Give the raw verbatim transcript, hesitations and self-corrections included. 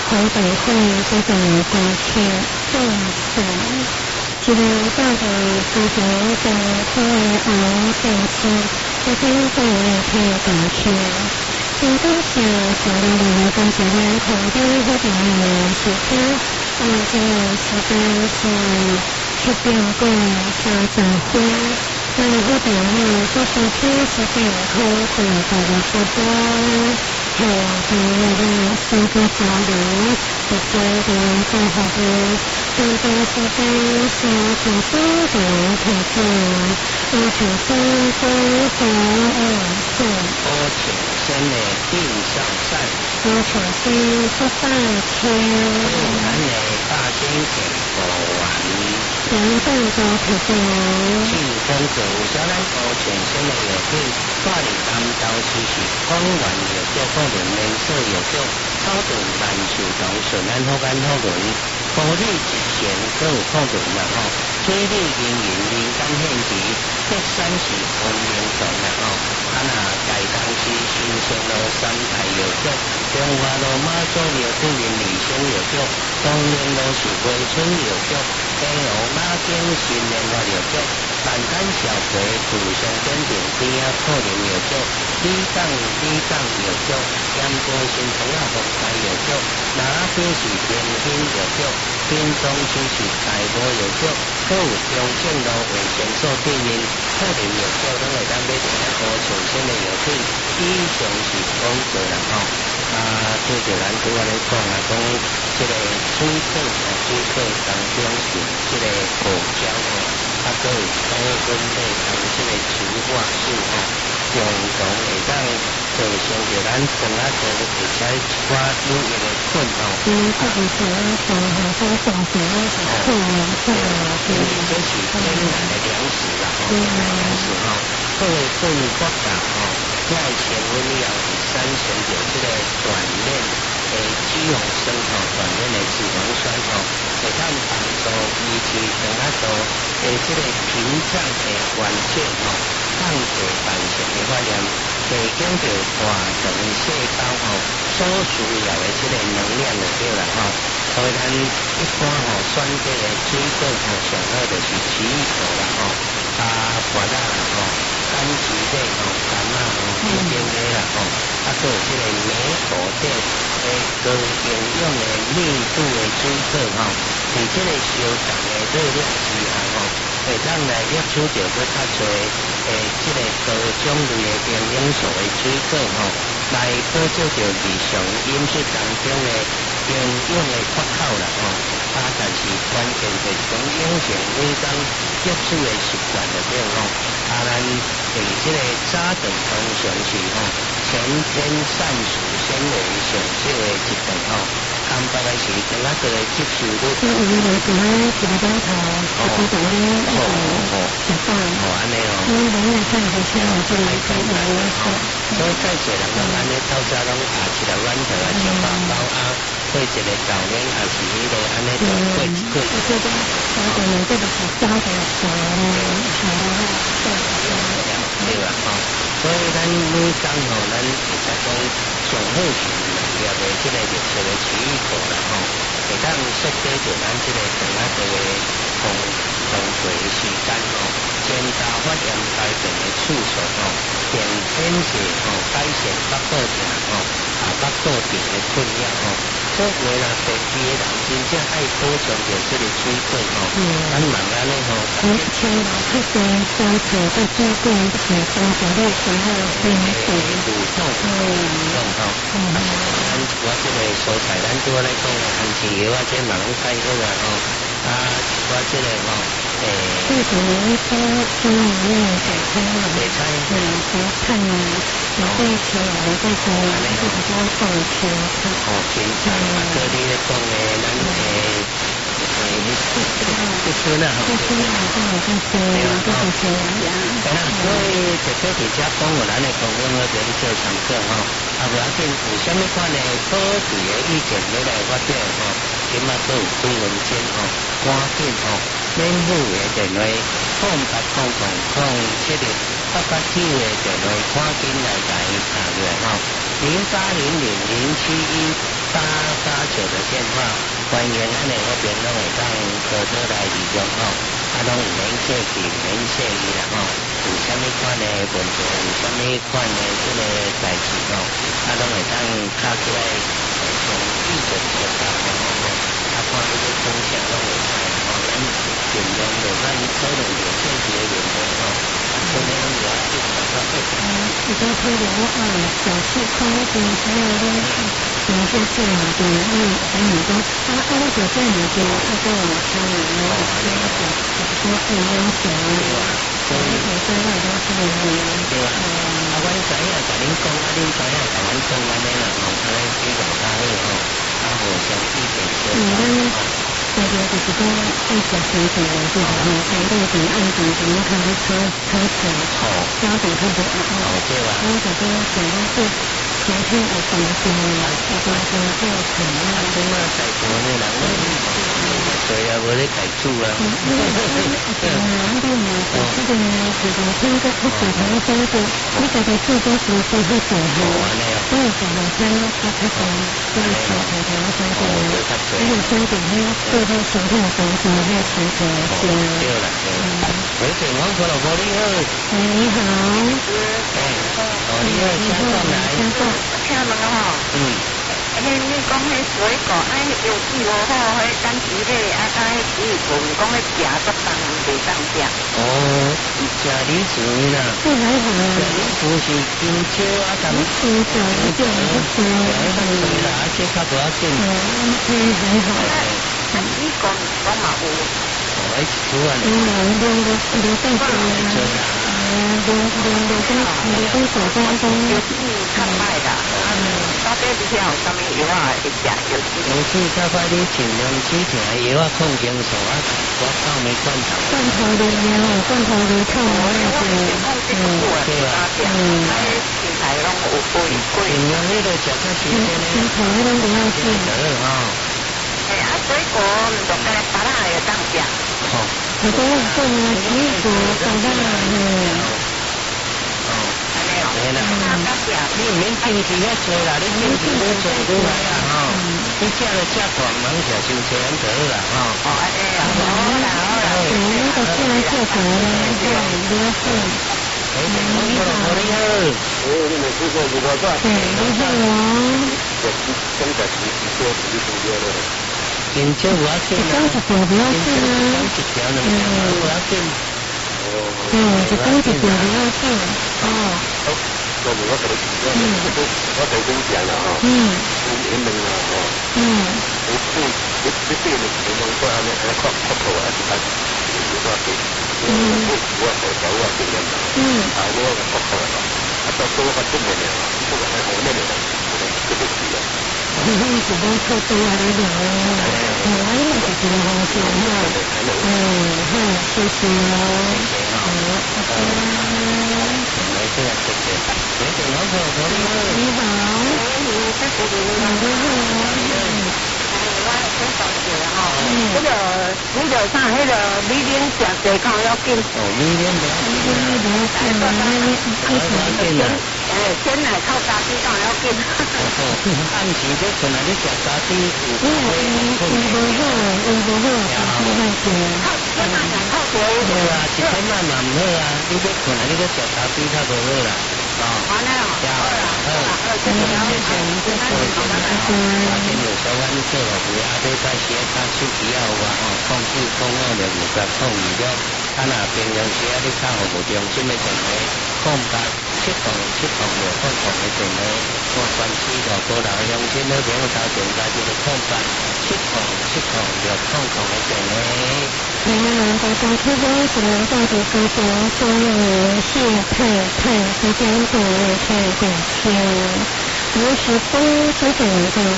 台北会这个国庆动手，这个大的高雄的台湾电视，这边在配打去。这当下小的那个这个红灯或者是车，啊，这个时间是七点过三十分。那我哋呢，都是天时间可以大家说多，还有对那个生活交流，直接的在下边，这段时间是主播的投资，我主播都和二四， 我请先的定上山， 我请先不大天， 咱的大天给过完。 两半个土地， 庆丰九小咱高全新的药品，带领南投市是广源药局个人连锁药局，草屯万寿堂顺安好安好轮，护理一线都有好轮啦吼，水利经营民间献期，德山市文明堂啦吼，啊那大同市新生路三大药局，中华路马祖药店林理生药局，东宁路是惠春药局。北湖马景新联合药局，万丹小葵土上点顶边啊靠林药局，李港李港药局，盐波新城啊红台药局，那边是平兴药局，滨中区是大埔药局，还有中正路卫生所对面靠林药局，拢会当买到一个全新的药品，以上是广告啦吼。啊，拄着咱拄仔咧讲啊，讲即个水果哦，水果当中是即个果胶哦，啊，佮有高温类同即个植化素哦，共同会当造成着咱肠仔道而且一寡有益的菌哦。 嗯，这个是说很多种子那种困难困难， 因为这是天然的粮食啦吼，粮食吼，好的菌发达吼，爱升温了是产生着即个锻炼诶脂肪酸吼，锻炼的脂肪酸吼，会当帮助维持肠仔道诶即个屏障的完整吼，降低慢性的发炎，提供着大肠细胞吼所需要的即个能量就对啦吼。所以咱一般吼选择的水果吼，上好就是奇异果啦吼，啊瓜仔啦吼，柑橘类吼，柑仔吼，冰冰的啦吼，啊还有即个莓果等诶高营养的密度的水果吼，伫即个相同的热量之下吼，会当来摄取到佫较侪诶即个高种类的营养素的水果吼，来补足着日常饮食当中的营养的缺口啦吼，啊，但是关键是从养成每工摄取的习惯就对吼，啊，咱伫即个早顿通常是吼前天善属纤维上少的一顿吼，干巴的是等下个接受率。 所以我们本来几个钟头，我们等于一个吃饭， 哦，安尼哦， 因为人家看好像我这里可以有一个， 所以介侪人讲安尼透早拢下起来软头啊，吃饱饱啊。过一个早年还是迄个安尼就过一过。 我觉得早点呢，这个是早的早呢，好的对啦吼，所以咱每工吼，咱会使讲上好是农业的即个绿色的奇异果啦吼，会当设计着咱即个肠仔道的通通过的时间吼，增加发炎改变的次数吼，并显示吼改善腹部疼吼，啊腹部疼的困扰吼。所以啦，第二个人真正爱补充着即个水果吼，咱慢慢咧吼。 而且老太太相处的水果是生活的时候冰水蠕动，蠕动吼。啊，咱我即个蔬菜，咱拄仔来讲的番薯叶啊，这嘛拢太好啊吼。啊，我即个吼，诶， 为什么说中医院给他们白菜， 嗯，白菜啊，有对起来这些是比较好吃的。 哦，芹菜啊，搁你咧讲的，咱诶。不吃了哈， 不吃了，这好像是这个是呀。 对啦，所以这个比较讲有咱的公用的人做参考哈，啊不要紧，有啥物款的好奇的意见要来发表哈，今嘛都有公文间哈，赶紧哈，免付的电话，空八空空空七零八八九的电话，赶紧来甲伊打入哈。 零八零零零七一八八九的电话，欢迎咱哋嗰邊都會當多多來利用吼，啊，攏唔免客氣，唔免謝意啦吼。有啥物款嘅問題，有啥物款嘅即個代志吼，啊，攏會當敲出來，從記者出發吼吼，啊，看呢個風向攏會知吼，咱盡量就咱可能有正確嘅原則吼，啊，盡量了解到到一點。 比較推廣我愛小氣空間，還有呢，有些是哪個因為還有個啊，啊，我就這樣子，那個他有沒有那個，就是說是溫泉啊，所以我在外都是有對啊，啊，阮知影甲恁講，啊，恁知影甲阮講安尼啦，吼，安尼比較較好吼，啊，互相意見相傳吼。 大家就是講愛食水果的，就是吼，相對比愛食什麼較較較少， 好， 焦點較多啊。 好，對吧？ 我就講想講是夏天有冬天啊，有冬天做甜啊。 即馬在國內人，我對啊，無咧家煮啊。 嗯，嗯，我都唔係，即係其實聽個福建話講嘅，你家己煮都是最好做嘅。所以就係聽我較多，即係小朋友相對，因為相對咧對佢身體嘅幫助咧是個先。 對啦，對啦。喂，電話過來，你好。 你好。 誒，哦，你好，請講來。 聽問咯吼。嗯。迄你講迄水果，啊，迄有幾無好，迄等時咧，啊，甲迄幾份講迄食足重，袂當食。 哦，食李子啦。 這還好。 食李子是金蕉啊，咁。 是的，一點不多。 對啦，啊，這較不要緊。 嗯，這還好。 啊，你講講嘛有。 哦，迄煮啊。 嗯，兩個兩個飯菜啊。嗯，兩兩兩個兩個手工工。 有啲較歹啦。到底你曉有啥物藥啊？會食有啲。 有時較歹你盡量煮成藥啊，控營養啊，我泡麵罐頭。 罐頭的藥，罐頭的泡那個。 嗯，對啊。嗯，那些青菜攏有貴貴。 盡量迄個食較新鮮的。 青菜攏不要緊。 好。 哎啊，水果唔同嘅芭樂也當食。 好。 我都有種啊，水果芭樂嗯。 對啦，你唔免堅持遐多啦，你堅持愈做愈來啦吼。你食就食大，唔通食傷濟咁就好啦吼。 哦，安尼啊，好啦好啦。 嗯，那個是來做啥呢？對，不要放。 哎，你好，你好。 哎，你們師傅如何辦？ 對，你好哦。 我真的是做自己工作的。 金蕉不要緊啦， 一條不要緊啊。 一條兩條不要緊。 嗯，一根一條不要緊。哦。 我我我我我就咁講啦嗬。嗯。你明啦嗬。嗯。你你你你啲你你講過係咪係確確實係係係多啲？嗯。我我就我經驗啦。嗯。啊，我個確實啦。啊，到到我真係咧，呢個係好咩嚟㗎？呢個係啊。 你是講錯多啊？你講啊？我呢個是講錯啦。嗯，好，謝謝哦。好，拜拜。 這樣謝謝。喂，電話過來，你好。 你好。你好。 我想講一下吼，嗰個嗰個啥，迄個米奶食濟較要緊。 哦，米奶不要緊啊。 不要緊啊， 不要緊啊。 誒，先來靠咖啡較要緊。 哦，暗時你可能你食咖啡有嗯嗯嗯，不好，嗯不好，不好食。 靠天嘛，靠水。 對啊，一天嘛嘛唔好啊，你這可能你個食咖啡較不好啦。哦， 好啦，好啦，好啦，謝謝，謝謝，謝謝， 我今日小碗做落去，啊，你再寫卡手機啊，我吼，控制控二零五八控二了，啊那平常時啊，你較好無中心的電話，控八七控七控六控控的電話，我關係大波老鄉親那邊有到電話就是控八七控七控六控控的電話。 台灣人大家出咗什麼到底高中中文系太太時間對太廣闊，有時風吹着我的